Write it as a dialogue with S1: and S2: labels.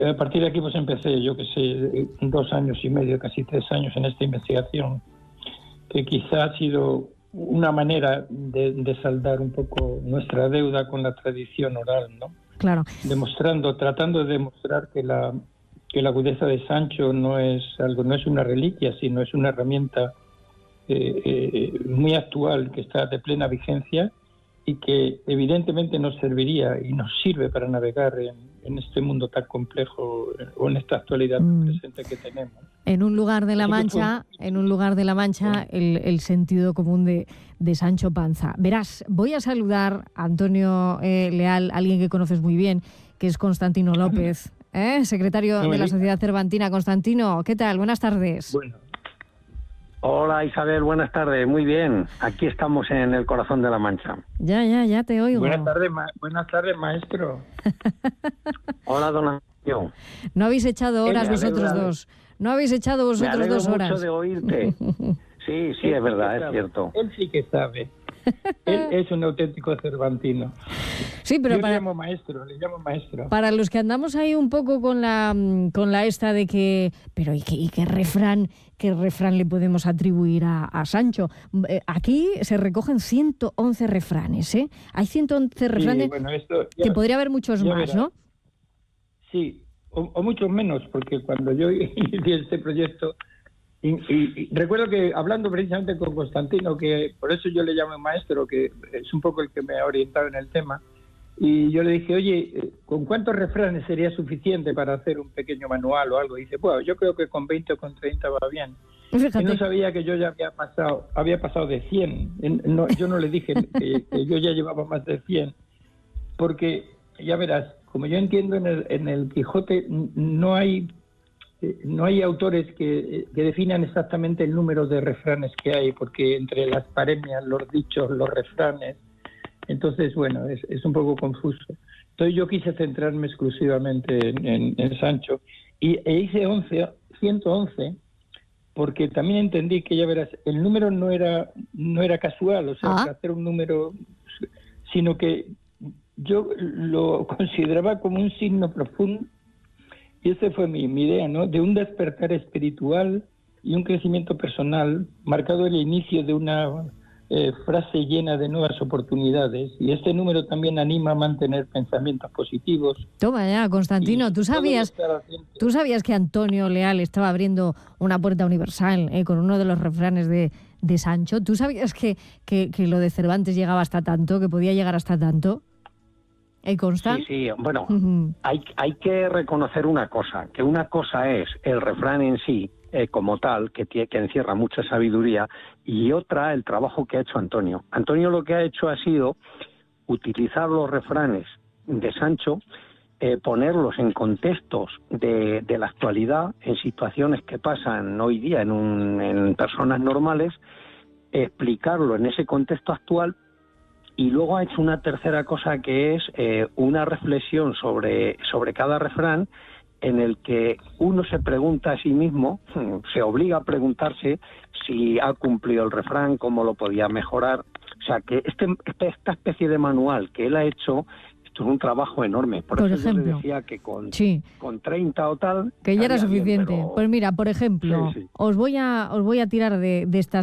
S1: A partir de aquí pues empecé, yo que sé, 2 años y medio, casi 3 años en esta investigación, que quizá ha sido una manera de saldar un poco nuestra deuda con la tradición oral, ¿no?
S2: Claro.
S1: Tratando de demostrar que la agudeza de Sancho no es una reliquia, sino es una herramienta muy actual, que está de plena vigencia y que evidentemente nos serviría y nos sirve para navegar en este mundo tan complejo o en esta actualidad presente que tenemos.
S2: En un lugar de la Mancha, el sentido común de Sancho Panza. Verás, voy a saludar a Antonio Leal, alguien que conoces muy bien, que es Constantino López, secretario de la Sociedad Cervantina. Constantino, ¿qué tal? Buenas tardes.
S3: Bueno. Hola Isabel, buenas tardes, muy bien. Aquí estamos en el corazón de la Mancha.
S2: Ya te oigo.
S1: Buenas tardes, maestro.
S3: Hola, don Antonio.
S2: No habéis echado horas vosotros dos. No habéis echado vosotros 2 horas.
S3: Me alegro mucho de oirte. Sí, es verdad, es cierto.
S1: Él sí que sabe. Él es un auténtico cervantino.
S2: Sí, pero
S1: le llamo maestro.
S2: Para los que andamos ahí un poco con la esta de que, pero ¿y qué refrán le podemos atribuir a Sancho? Aquí se recogen 111 refranes, ¿eh? Hay 111 refranes, que podría haber muchos más,
S1: verás.
S2: ¿no?
S1: Sí, o muchos menos, porque cuando yo inicié este proyecto, y recuerdo que hablando precisamente con Constantino, que por eso yo le llamo maestro, que es un poco el que me ha orientado en el tema, y yo le dije, oye, ¿con cuántos refranes sería suficiente para hacer un pequeño manual o algo? Y dice, bueno, yo creo que con 20 o con 30 va bien.
S2: Fíjate.
S1: Y no sabía que yo ya había pasado de 100. No, yo no le dije que yo ya llevaba más de 100, porque ya verás, como yo entiendo en el Quijote, no hay autores que definan exactamente el número de refranes que hay, porque entre las paremias, los dichos, los refranes, entonces, bueno, es un poco confuso. Entonces yo quise centrarme exclusivamente en Sancho e hice 111, porque también entendí que, ya verás, el número no era casual, o sea, hacer un número, sino que yo lo consideraba como un signo profundo. Y esa fue mi idea, ¿no? De un despertar espiritual y un crecimiento personal, marcado el inicio de una frase llena de nuevas oportunidades. Y este número también anima a mantener pensamientos positivos.
S2: Toma ya, Constantino, ¿tú sabías que Antonio Leal estaba abriendo una puerta universal con uno de los refranes de Sancho? ¿Tú sabías que lo de Cervantes llegaba hasta tanto, que podía llegar hasta tanto?
S3: Sí, bueno, hay que reconocer una cosa, que una cosa es el refrán en sí, como tal, que encierra mucha sabiduría, y otra, el trabajo que ha hecho Antonio. Antonio lo que ha hecho ha sido utilizar los refranes de Sancho, ponerlos en contextos de la actualidad, en situaciones que pasan hoy día en personas normales, explicarlo en ese contexto actual. Y luego ha hecho una tercera cosa, que es una reflexión sobre cada refrán, en el que uno se pregunta a sí mismo, se obliga a preguntarse si ha cumplido el refrán, cómo lo podía mejorar. O sea, que esta especie de manual que él ha hecho, esto es un trabajo enorme. Por eso ejemplo, yo le decía que con 30 o tal...
S2: Que ya era suficiente. Bien, pero... Pues mira, por ejemplo, os voy a tirar de estas